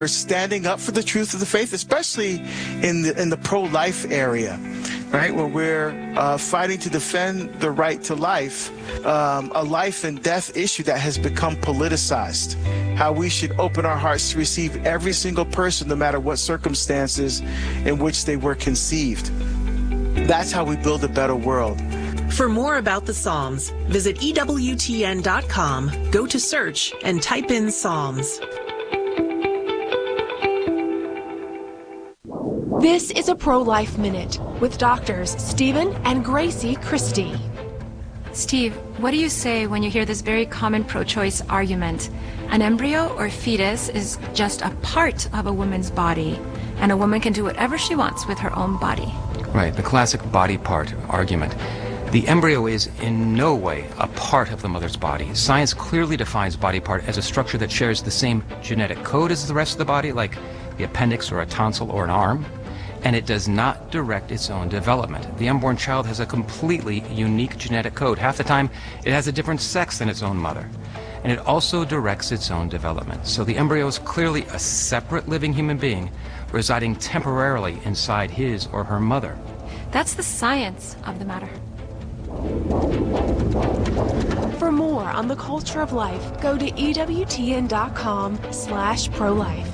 standing up for the truth of the faith, especially in the pro-life area, right? Where we're fighting to defend the right to life, a life and death issue that has become politicized. How we should open our hearts to receive every single person, no matter what circumstances in which they were conceived. That's how we build a better world. For more about the Psalms, visit EWTN.com, go to search, and type in Psalms. This is a Pro-Life Minute with doctors Stephen and Gracie Christie. Steve, what do you say when you hear this very common pro-choice argument? An embryo or fetus is just a part of a woman's body, and a woman can do whatever she wants with her own body. Right, the classic body part argument. The embryo is in no way a part of the mother's body. Science clearly defines body part as a structure that shares the same genetic code as the rest of the body, like the appendix or a tonsil or an arm, and it does not direct its own development. The unborn child has a completely unique genetic code. Half the time, it has a different sex than its own mother, and it also directs its own development. So the embryo is clearly a separate living human being residing temporarily inside his or her mother. That's the science of the matter. For more on the culture of life, go to EWTN.com/prolife.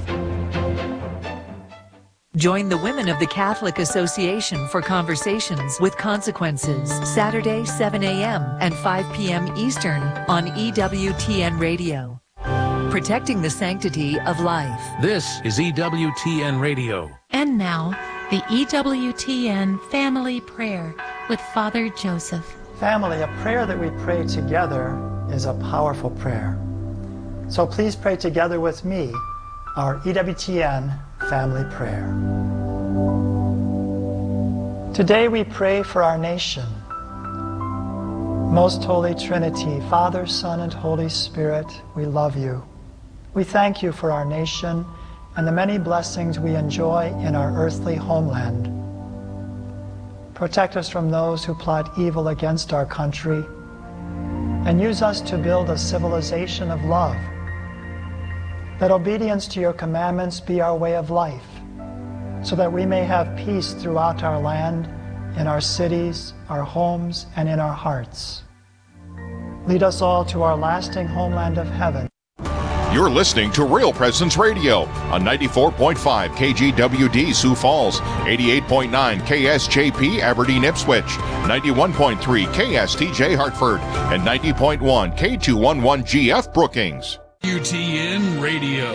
Join the Women of the Catholic Association for Conversations with Consequences, Saturday, 7 a.m. and 5 p.m. Eastern on EWTN Radio. Protecting the sanctity of life. This is EWTN Radio. And now, the EWTN Family Prayer with Father Joseph. Family, a prayer that we pray together is a powerful prayer. So please pray together with me our EWTN Family Prayer. Today we pray for our nation. Most Holy Trinity, Father, Son, and Holy Spirit, we love you. We thank you for our nation and the many blessings we enjoy in our earthly homeland. Protect us from those who plot evil against our country, and use us to build a civilization of love. Let obedience to your commandments be our way of life, so that we may have peace throughout our land, in our cities, our homes, and in our hearts. Lead us all to our lasting homeland of heaven. You're listening to Real Presence Radio on 94.5 KGWD Sioux Falls, 88.9 KSJP Aberdeen Ipswich, 91.3 KSTJ Hartford, and 90.1 K211GF Brookings. UTN Radio.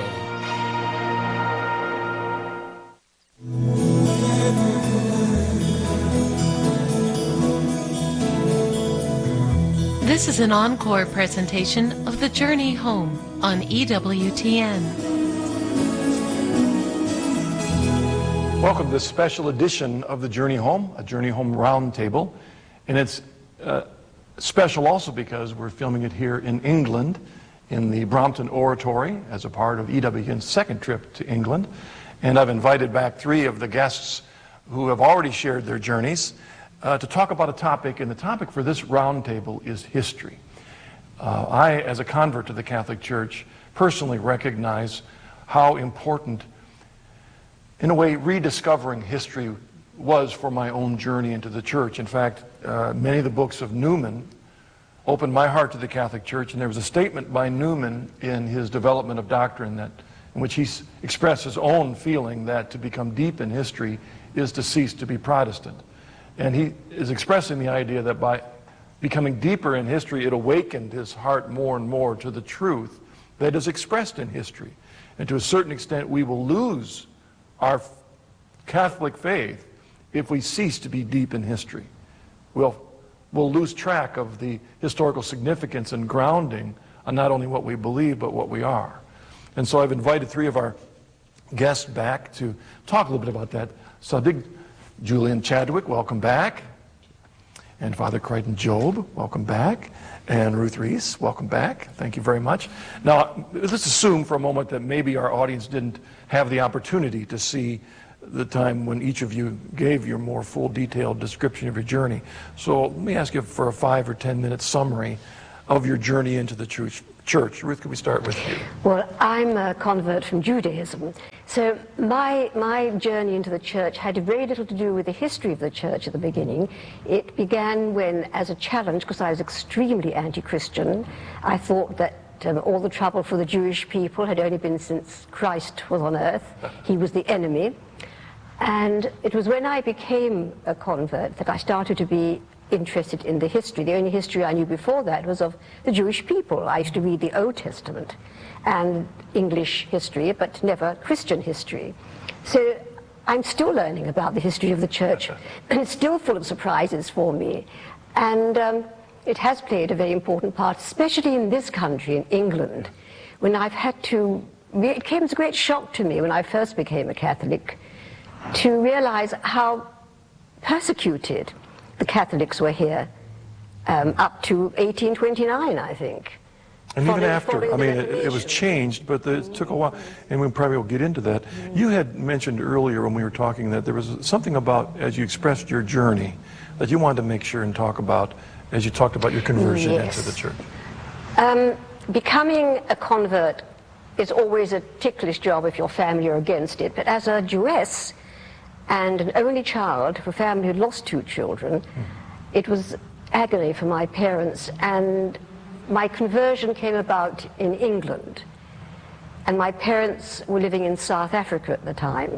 This is an encore presentation of The Journey Home on EWTN. Welcome to this special edition of The Journey Home, a Journey Home Roundtable. And it's special also because we're filming it here in England, in the Brompton Oratory, as a part of EWTN's second trip to England. And I've invited back three of the guests who have already shared their journeys to talk about a topic, and the topic for this roundtable is history. I, as a convert to the Catholic Church, personally recognize how important, in a way, rediscovering history was for my own journey into the Church. In fact, many of the books of Newman opened my heart to the Catholic Church, and there was a statement by Newman in his Development of Doctrine in which he expressed his own feeling that to become deep in history is to cease to be Protestant. And he is expressing the idea that by becoming deeper in history, it awakened his heart more and more to the truth that is expressed in history. And to a certain extent, we will lose our Catholic faith if we cease to be deep in history. We'll lose track of the historical significance and grounding on not only what we believe, but what we are. And so I've invited three of our guests back to talk a little bit about that subject. Julian Chadwick, welcome back. And Father Crichton Job, welcome back. And Ruth Reese, welcome back. Thank you very much. Now, let's assume for a moment that maybe our audience didn't have the opportunity to see the time when each of you gave your more full detailed description of your journey. So let me ask you for a 5 or 10 minute summary of your journey into the church. Ruth, could we start with you? Well, I'm a convert from Judaism. So my journey into the church had very little to do with the history of the church at the beginning. It began when, as a challenge, because I was extremely anti-Christian, I thought that all the trouble for the Jewish people had only been since Christ was on earth. He was the enemy. And it was when I became a convert that I started to be interested in the history. The only history I knew before that was of the Jewish people. I used to read the Old Testament and English history, but never Christian history. So I'm still learning about the history of the church, and it's still full of surprises for me. And it has played a very important part, especially in this country, in England, when I've had to, it came as a great shock to me when I first became a Catholic, to realize how persecuted the Catholics were here up to 1829, I think. And even after, I mean, it was changed, but it took a while, and we probably will get into that. You had mentioned earlier when we were talking that there was something about, as you expressed your journey, that you wanted to make sure and talk about as you talked about your conversion into the church. Becoming a convert is always a ticklish job if your family are against it, but as a Jewess and an only child of a family who lost 2 children, it was agony for my parents, and my conversion came about in England, and my parents were living in South Africa at the time.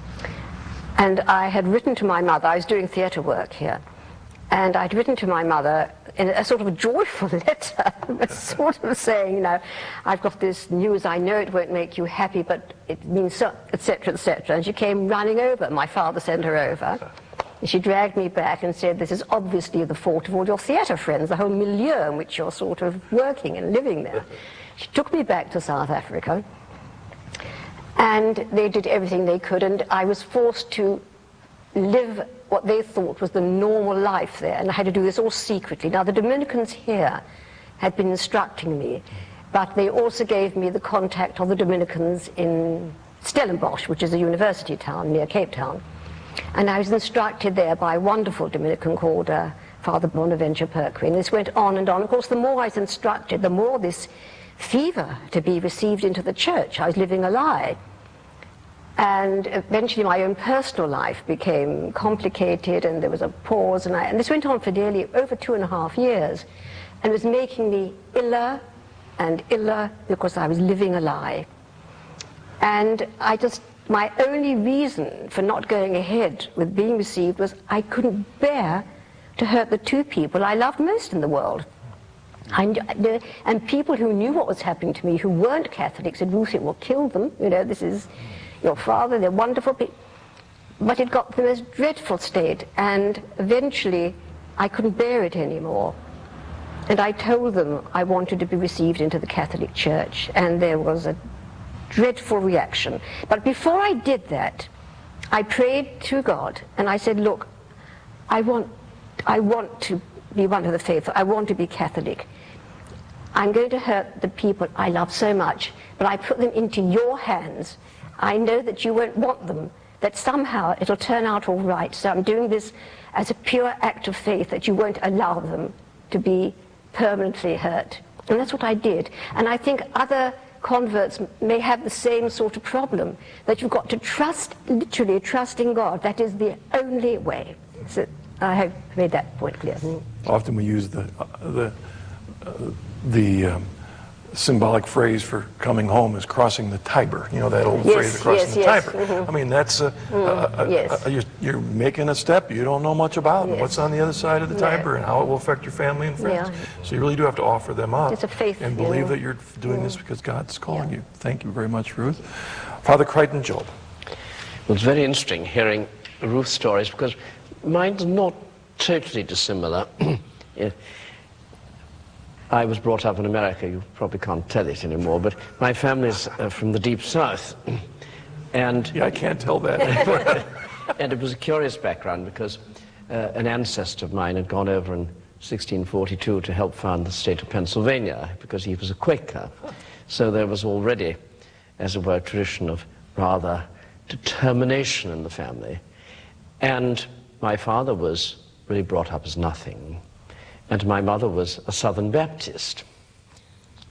And I had written to my mother, I was doing theatre work here, and I'd written to my mother in a sort of a joyful letter, sort of saying, you know, I've got this news, I know it won't make you happy, but it means so, etc., etc. And she came running over. My father sent her over. And she dragged me back and said, this is obviously the fault of all your theatre friends, the whole milieu in which you're sort of working and living there. She took me back to South Africa, and they did everything they could, and I was forced to live what they thought was the normal life there, and I had to do this all secretly. Now, the Dominicans here had been instructing me, but they also gave me the contact of the Dominicans in Stellenbosch, which is a university town near Cape Town. And I was instructed there by a wonderful Dominican called Father Bonaventure Perquin. This went on and on. Of course, the more I was instructed, the more this fever to be received into the church. I was living a lie. And eventually my own personal life became complicated, and there was a pause, and this went on for nearly over 2.5 years, and it was making me iller and iller because I was living a lie. And my only reason for not going ahead with being received was I couldn't bear to hurt the 2 people I loved most in the world. And people who knew what was happening to me, who weren't Catholics, said, Ruth, it will kill them, you know, this is your father, they're wonderful people. But it got to the most dreadful state, and eventually I couldn't bear it anymore. And I told them I wanted to be received into the Catholic Church, and there was a dreadful reaction. But before I did that, I prayed to God, and I said, look, I want to be one of the faithful, I want to be Catholic. I'm going to hurt the people I love so much, but I put them into your hands. I know that you won't want them, that somehow it'll turn out all right. So I'm doing this as a pure act of faith, that you won't allow them to be permanently hurt. And that's what I did. And I think other converts may have the same sort of problem, that you've got to trust, literally trust in God. That is the only way. So I have made that point clear. Often we use the symbolic phrase for coming home is crossing the Tiber. You know that old phrase of crossing the Tiber. Mm-hmm. I mean, that's you're making a step you don't know much about, and what's on the other side of the Tiber, and how it will affect your family and friends. So you really do have to offer them up. It's a faith, and believe that you're doing this because God's calling you. Thank you very much, Ruth. Father Crichton Job. Well, it's very interesting hearing Ruth's stories, because mine's not totally dissimilar. I was brought up in America. You probably can't tell it anymore, but my family's from the deep south. And I can't tell that. And it was a curious background, because an ancestor of mine had gone over in 1642 to help found the state of Pennsylvania, because he was a Quaker. So there was already, as it were, a tradition of rather determination in the family. And my father was really brought up as nothing. And my mother was a Southern Baptist.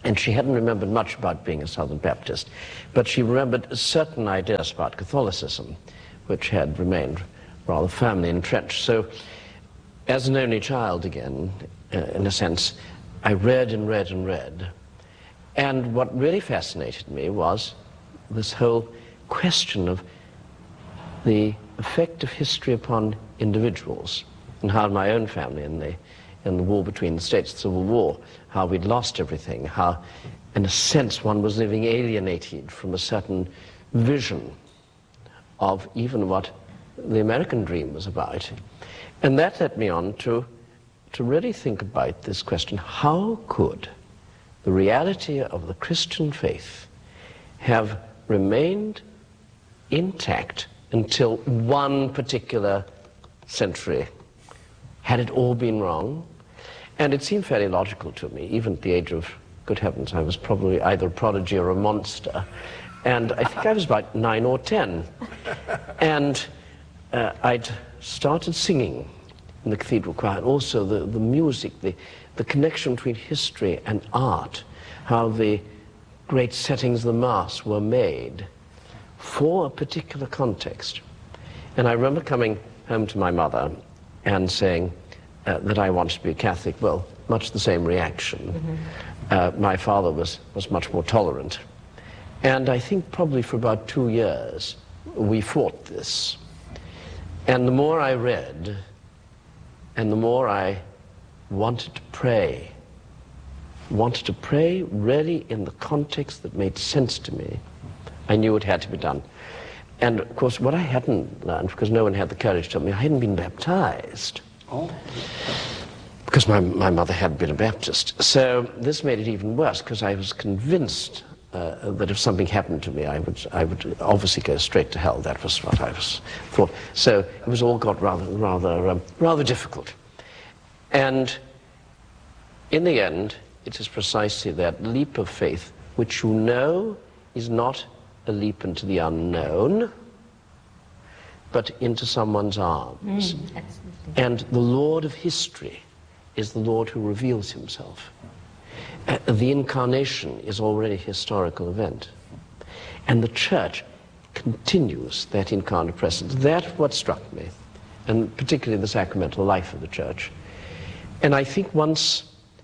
And she hadn't remembered much about being a Southern Baptist, but she remembered certain ideas about Catholicism, which had remained rather firmly entrenched. So, as an only child again, in a sense, I read and read and read. And what really fascinated me was this whole question of the effect of history upon individuals, and how my own family in the war between the states, the Civil War, how we'd lost everything, how in a sense one was living alienated from a certain vision of even what the American dream was about. And that led me on to really think about this question: how could the reality of the Christian faith have remained intact until one particular century? Had it all been wrong? And it seemed fairly logical to me. Even at the age of, good heavens, I was probably either a prodigy or a monster. And I think I was about 9 or 10. And I'd started singing in the cathedral choir, and also the music, the connection between history and art, how the great settings of the Mass were made for a particular context. And I remember coming home to my mother and saying that I wanted to be a Catholic. Well, much the same reaction. My father was much more tolerant. And I think probably for about 2 years we fought this. And the more I read, and the more I wanted to pray really in the context that made sense to me, I knew it had to be done. And of course, what I hadn't learned, because no one had the courage to tell me, I hadn't been baptized. Oh. Because my mother had been a Baptist. So this made it even worse, because I was convinced that if something happened to me, I would obviously go straight to hell. That was what I was thought. So it was all got rather difficult. And in the end, it is precisely that leap of faith, which you know is not a leap into the unknown, but into someone's arms. And the Lord of history is the Lord who reveals himself. The incarnation is already a historical event. And the church continues that incarnate presence. That's what struck me, and particularly the sacramental life of the church. And I think once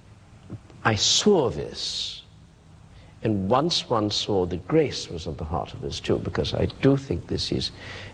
I saw this, and once one saw that grace was at the heart of this too, because I do think this is,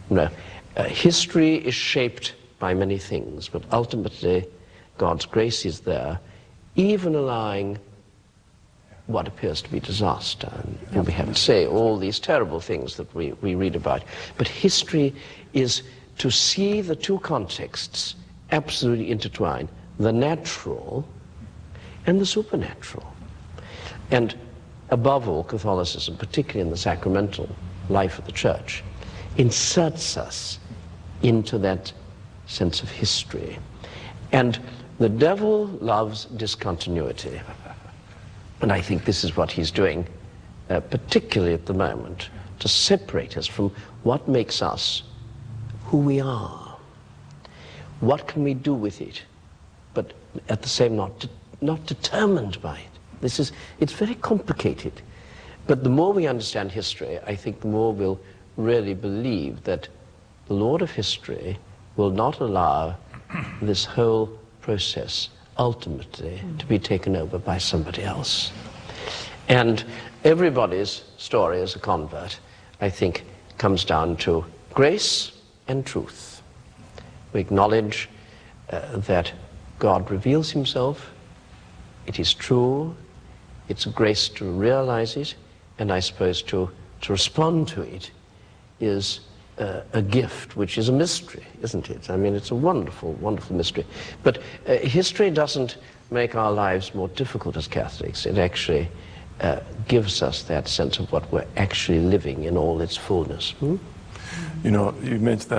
history is shaped by many things, but ultimately God's grace is there, even allowing what appears to be disaster. And we have to say all these terrible things that we read about. But history is to see the two contexts absolutely intertwined, the natural and the supernatural. And above all, Catholicism, particularly in the sacramental life of the church, inserts us into that sense of history. And the devil loves discontinuity. And I think this is what he's doing, particularly at the moment, to separate us from what makes us who we are. What can we do with it, but at the same not determined by it. It's very complicated. But the more we understand history, I think the more we'll really believe that the Lord of history will not allow this whole process ultimately to be taken over by somebody else. And everybody's story as a convert, I think, comes down to grace and truth. We acknowledge that God reveals himself. It is true. It's a grace to realize it, and I suppose to respond to it is a gift, which is a mystery, isn't it? I mean, it's a wonderful, wonderful mystery. But history doesn't make our lives more difficult as Catholics. It actually gives us that sense of what we're actually living in all its fullness. You know, you mentioned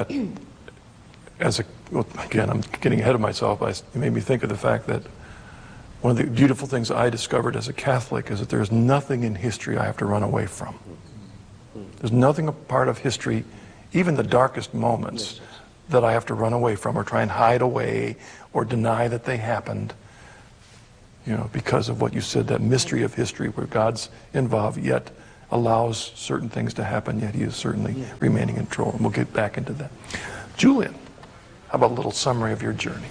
that again, I'm getting ahead of myself. It made me think of the fact that one of the beautiful things I discovered as a Catholic is that there's nothing in history I have to run away from. There's nothing a part of history, even the darkest moments, that I have to run away from or try and hide away or deny that they happened. you know, because of what you said, that mystery of history where God's involved, yet allows certain things to happen, yet he is certainly remaining in control. And we'll get back into that. Julian, how about a little summary of your journey?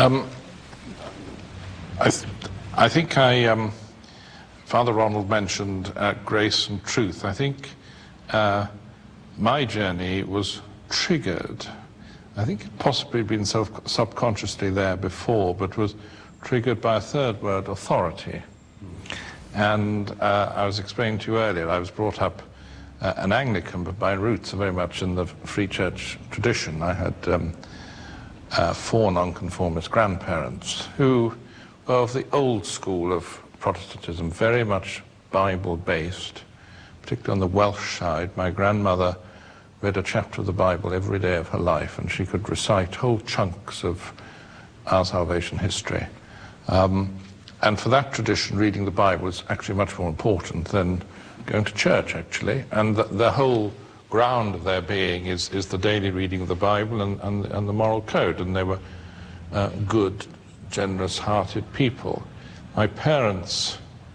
I think Father Ronald mentioned grace and truth. I think my journey was triggered. I think it possibly had been subconsciously there before, but was triggered by a third word, authority. And I was explaining to you earlier, I was brought up an Anglican, but my roots are very much in the Free Church tradition. I had 4 nonconformist grandparents who were of the old school of Protestantism, very much Bible-based, particularly on the Welsh side. My grandmother read a chapter of the Bible every day of her life, and she could recite whole chunks of our salvation history. And for that tradition, reading the Bible is actually much more important than going to church, actually. And the whole ground of their being is the daily reading of the Bible and the moral code. And they were good, generous-hearted people. My parents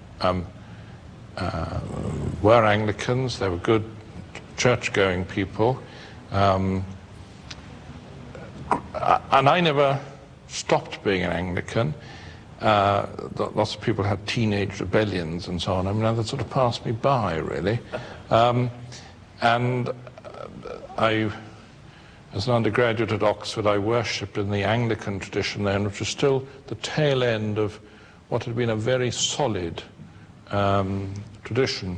were Anglicans. They were good, church-going people. And I never stopped being an Anglican. Lots of people had teenage rebellions and so on. I mean, that sort of passed me by, really. And I, as an undergraduate at Oxford, I worshipped in the Anglican tradition then, which was still the tail end of what had been a very solid tradition.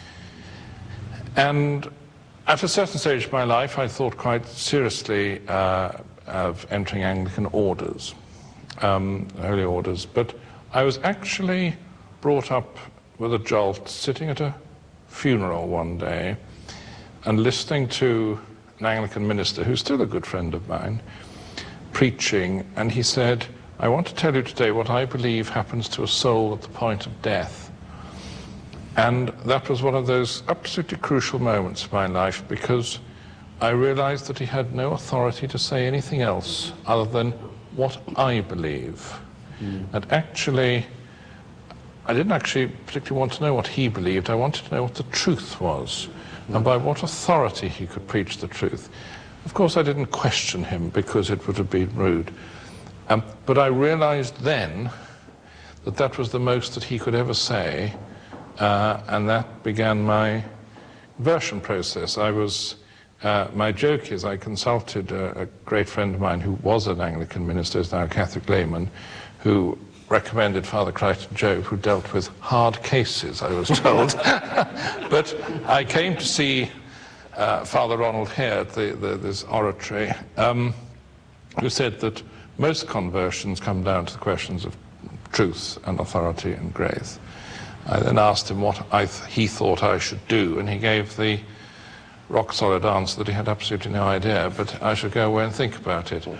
And at a certain stage of my life, I thought quite seriously of entering Anglican orders. Holy orders, but I was actually brought up with a jolt sitting at a funeral one day and listening to an Anglican minister, who's still a good friend of mine, preaching, and he said, I want to tell you today what I believe happens to a soul at the point of death. And that was one of those absolutely crucial moments of my life, because I realized that he had no authority to say anything else other than what I believe. And actually, I didn't actually particularly want to know what he believed. I wanted to know what the truth was, and by what authority he could preach the truth. Of course, I didn't question him because it would have been rude. But I realized then that that was the most that he could ever say, and that began my conversion process. My joke is I consulted a great friend of mine who was an Anglican minister, is now a Catholic layman, who recommended Father Crichton Job, who dealt with hard cases, I was told. But I came to see Father Ronald Hare at this oratory, who said that most conversions come down to the questions of truth and authority and grace. I then asked him what he thought I should do, and he gave the rock-solid answer that he had absolutely no idea, but I should go away and think about it.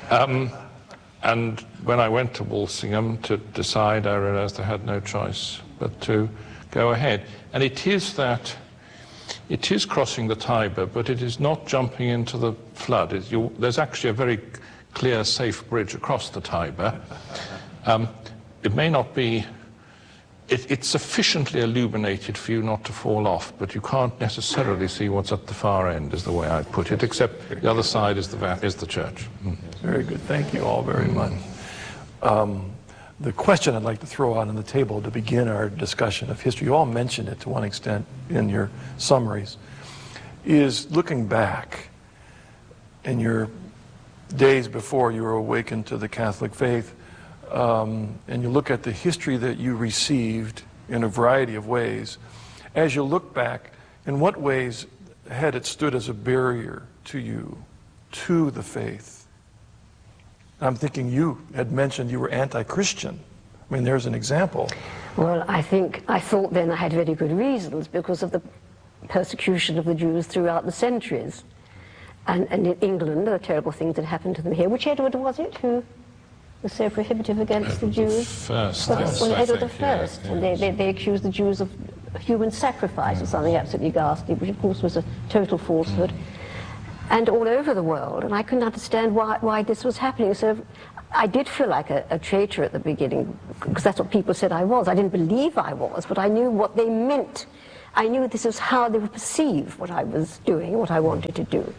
And when I went to Walsingham to decide, I realized I had no choice but to go ahead. And it is crossing the Tiber, but it is not jumping into the flood. There's actually a very clear, safe bridge across the Tiber. It may not be... It's sufficiently illuminated for you not to fall off, but you can't necessarily see what's at the far end, is the way I put it, except the other side is the church. Very good. Thank you all very much. The question I'd like to throw out on the table to begin our discussion of history, you all mentioned it to one extent in your summaries, is looking back in your days before you were awakened to the Catholic faith, and you look at the history that you received in a variety of ways. As you look back, in what ways had it stood as a barrier to you, to the faith? I'm thinking you had mentioned you were anti-Christian. I mean, there's an example. Well, I thought then I had very good reasons because of the persecution of the Jews throughout the centuries. And in England, the terrible things that happened to them here. Which Edward was it who was so prohibitive against the Jews? Edward the First. And they accused the Jews of human sacrifice or something absolutely ghastly, which of course was a total falsehood. And all over the world, and I couldn't understand why this was happening. So I did feel like a traitor at the beginning, because that's what people said I was. I didn't believe I was, but I knew what they meant. I knew this was how they would perceive what I was doing, what I wanted to do.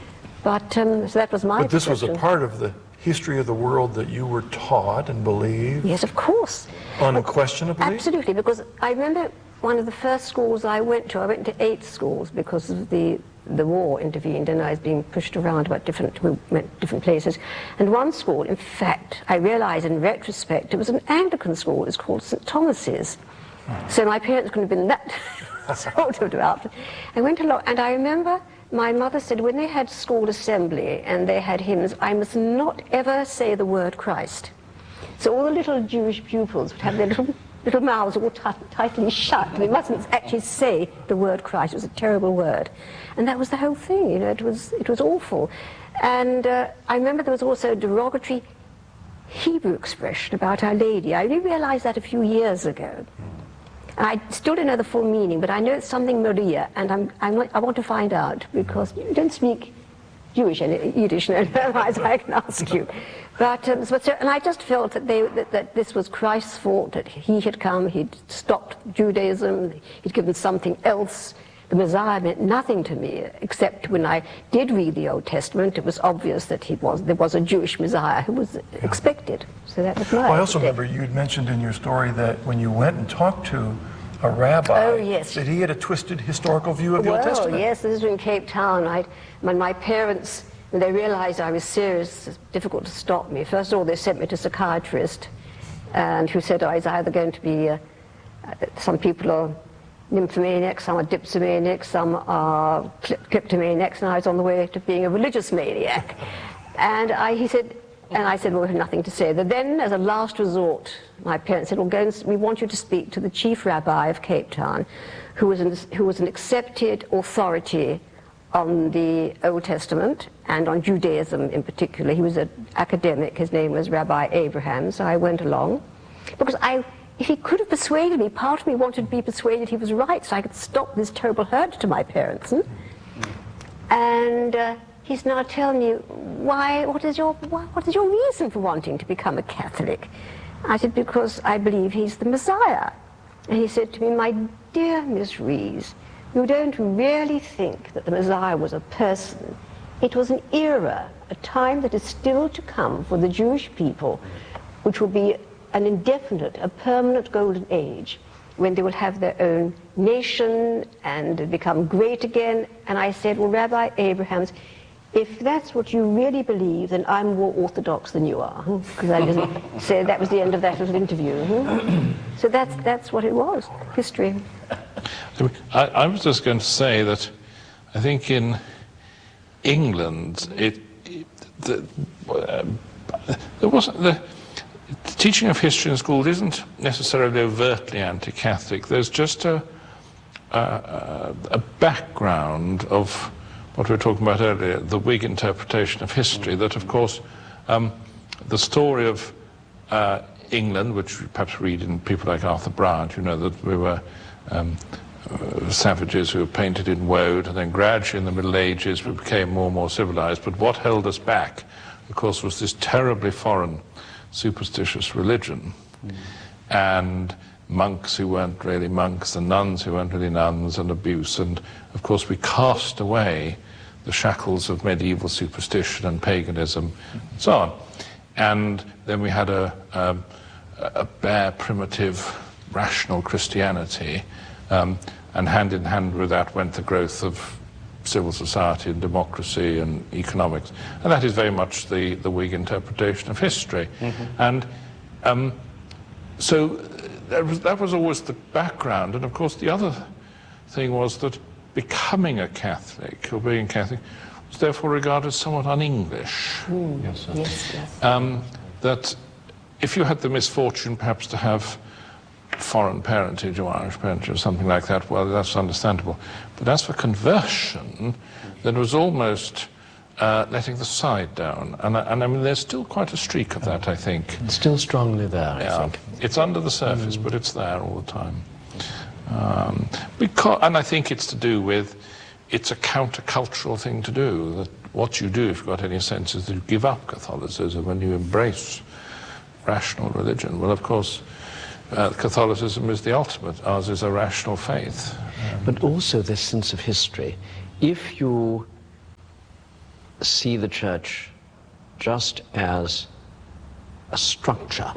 But so that was my But this was a perception. part of the history of the world that you were taught and believed? Yes, of course. Unquestionably? Absolutely, because I remember one of the first schools I went to 8 schools because of the war intervened, and I was being pushed around about different places. And one school, in fact, I realize in retrospect, it was an Anglican school. It was called St. Thomas's. So my parents couldn't have been that sort of devout. I went along, and I remember my mother said when they had school assembly and they had hymns, I must not ever say the word Christ. So all the little Jewish pupils would have their little mouths all tightly shut. They mustn't actually say the word Christ. It was a terrible word. And that was the whole thing, you know, it was awful. And I remember there was also a derogatory Hebrew expression about Our Lady. I only realized that a few years ago. And I still don't know the full meaning, but I know it's something Maria, and I want to find out, because you don't speak Jewish and Yiddish, no, otherwise I can ask you. But, and I just felt that, that this was Christ's fault, that he had come, he'd stopped Judaism, he'd given something else. The Messiah meant nothing to me, except when I did read the Old Testament, it was obvious that there was a Jewish Messiah who was expected. So that was my I also remember you'd mentioned in your story that when you went and talked to a rabbi, that he had a twisted historical view of the Old Testament. Well, yes, this was in Cape Town. When my parents, when they realized I was serious, it's difficult to stop me. First of all, they sent me to a psychiatrist, and who said I was either going to be, some people are nymphomaniacs, some are dipsomaniacs, some are kleptomaniacs, and I was on the way to being a religious maniac. And I said, well, we have nothing to say. But then, as a last resort, my parents said, well, we want you to speak to the chief rabbi of Cape Town, who was an accepted authority on the Old Testament and on Judaism in particular. He was an academic. His name was Rabbi Abraham, so I went along. Because if he could have persuaded me, part of me wanted to be persuaded he was right, so I could stop this terrible hurt to my parents. And he's now telling me, what is your reason for wanting to become a Catholic? I said, because I believe he's the Messiah. And he said to me, my dear Miss Rees, you don't really think that the Messiah was a person. It was an era, a time that is still to come for the Jewish people, which will be an indefinite, a permanent golden age, when they will have their own nation and become great again. And I said, well, Rabbi Abrahams, if that's what you really believe, then I'm more orthodox than you are. Because I didn't say that was the end of that little interview. So that's what it was, history. I was just going to say that I think in England, the teaching of history in school isn't necessarily overtly anti-Catholic. There's just a background of what we were talking about earlier, the Whig interpretation of history, that of course the story of England, which you perhaps read in people like Arthur Bryant, you know, that we were savages who were painted in woad, and then gradually in the Middle Ages we became more and more civilized. But what held us back, of course, was this terribly foreign superstitious religion, and monks who weren't really monks, and nuns who weren't really nuns, and abuse. And of course we cast away the shackles of medieval superstition and paganism and so on. And then we had a bare, primitive, rational Christianity, and hand in hand with that went the growth of civil society and democracy and economics. And that is very much the Whig interpretation of history. And so that was always the background. And of course the other thing was that becoming a Catholic, or being Catholic, was therefore regarded as somewhat un-English. That if you had the misfortune perhaps to have foreign parentage or Irish parentage or something like that, well, that's understandable. But as for conversion, then it was almost letting the side down. And I mean, there's still quite a streak of that, I think. It's still strongly there, I think. It's under the surface, but it's there all the time. And I think it's to do with, it's a countercultural thing to do, that what you do, if you've got any sense, is that you give up Catholicism and you embrace rational religion. Well, of course, Catholicism is the ultimate. Ours is a rational faith. But also this sense of history. If you see the church just as a structure,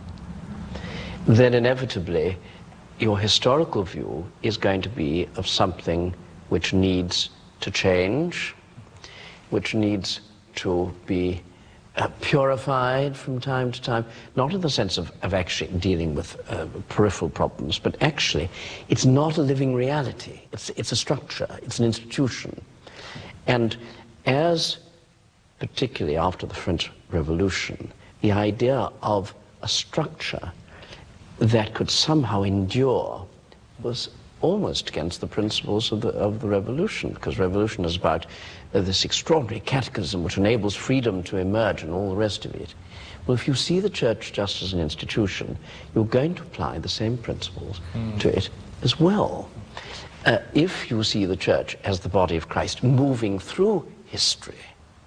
then inevitably your historical view is going to be of something which needs to change, which needs to be purified from time to time, not in the sense of actually dealing with peripheral problems, but actually it's not a living reality. It's a structure, it's an institution. And as, particularly after the French Revolution, the idea of a structure that could somehow endure was almost against the principles of the revolution, because revolution is about this extraordinary catechism which enables freedom to emerge and all the rest of it. Well, if you see the church just as an institution, you're going to apply the same principles to it as well. If you see the church as the body of Christ moving through history,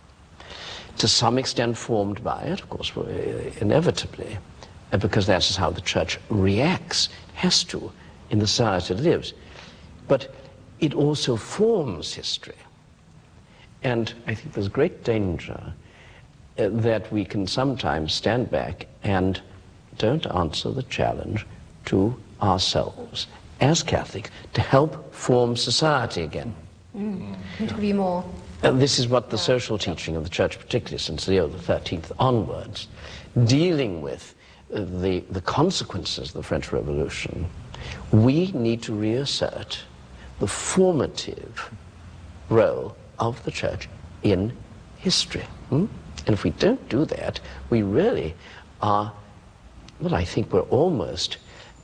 to some extent formed by it, of course, inevitably, because that's how the church reacts, has to, in the society it lives. But it also forms history. And I think there's great danger that we can sometimes stand back and don't answer the challenge to ourselves as Catholics to help form society again. To be more. This is what the social teaching of the Church, particularly since Leo XIII onwards, dealing with the consequences of the French Revolution. We need to reassert the formative role of the Church in history. And if we don't do that, we really are, well, I think we're almost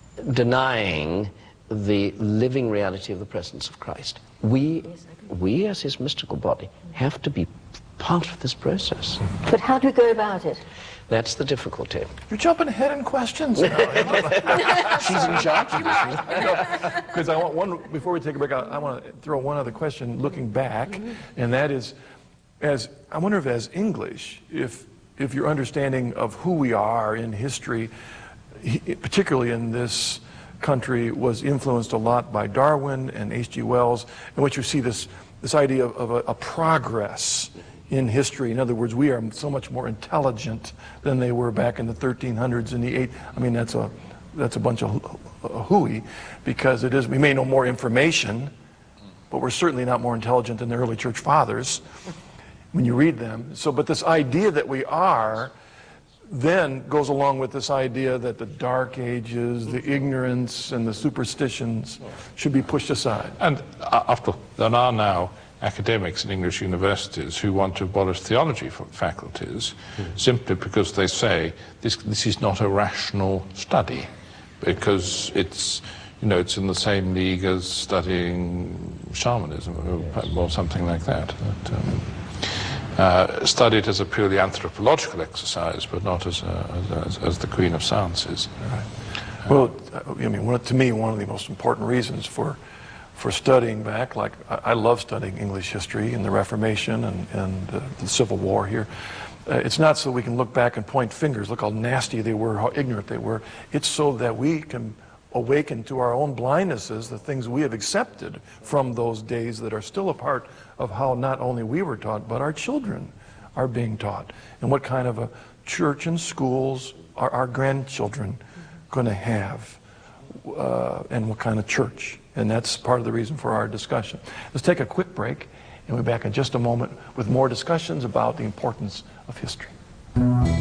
denying the living reality of the presence of Christ. We as his mystical body have to be part of this process. But how do we go about it? That's the difficulty. You're jumping ahead in questions now. She's in charge. Because I want one, before we take a break, I want to throw one other question looking back, and that is, I wonder if as English, if your understanding of who we are in history, particularly in this country, was influenced a lot by Darwin and H.G. Wells, in which you see this idea of a progress in history. In other words, we are so much more intelligent than they were back in the 1300s and the I mean, that's a bunch of hooey, because it is, we may know more information, but we're certainly not more intelligent than the early church fathers when you read them. So, but this idea that we are then goes along with this idea that the Dark Ages, the ignorance and the superstitions should be pushed aside. And after all, there are now academics in English universities who want to abolish theology faculties simply because they say this is not a rational study, because it's, you know, it's in the same league as studying shamanism or something like that. Study it as a purely anthropological exercise, but not as the Queen of Sciences. Right. Well, I mean, to me, one of the most important reasons for studying back, like I love studying English history and the Reformation and the Civil War here. It's not so we can look back and point fingers, look how nasty they were, how ignorant they were. It's so that we can awaken to our own blindnesses the things we have accepted from those days that are still a part of how not only we were taught, but our children are being taught. And what kind of a church and schools are our grandchildren going to have, and what kind of church. And that's part of the reason for our discussion. Let's take a quick break, and we'll be back in just a moment with more discussions about the importance of history.